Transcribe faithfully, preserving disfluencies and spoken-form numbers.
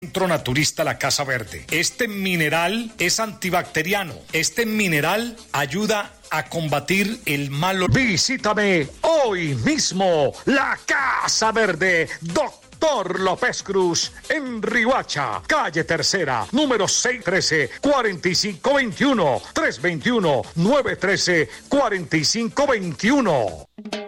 Centro Naturista La Casa Verde. Este mineral es antibacteriano. Este mineral ayuda a combatir el mal olor. Visítame hoy mismo, La Casa Verde, Doctor López Cruz, en Riohacha, calle Tercera, número seiscientos trece, cuarenta y cinco veintiuno, trescientos veintiuno, nueve trece, cuarenta y cinco veintiuno.